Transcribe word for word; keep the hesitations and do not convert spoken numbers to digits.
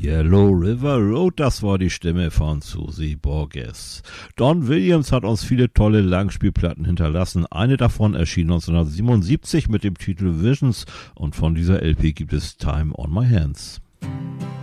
Yellow River Road, das war die Stimme von Suzy Borges. Don Williams hat uns viele tolle Langspielplatten hinterlassen. Eine davon erschien neunzehnhundertsiebenundsiebzig mit dem Titel Visions und von dieser L P gibt es Time on My Hands.